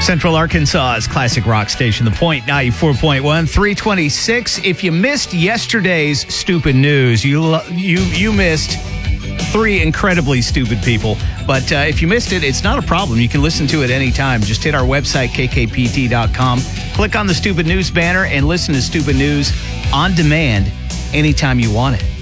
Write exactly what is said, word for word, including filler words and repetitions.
Central Arkansas's classic rock station, The Point, ninety-four point one, three twenty-six. If you missed yesterday's stupid news, you lo- you you missed three incredibly stupid people. But uh, if you missed it, it's not a problem. You can listen to it anytime. Just hit our website, k k p t dot com. Click on the stupid news banner and listen to stupid news on demand anytime you want it.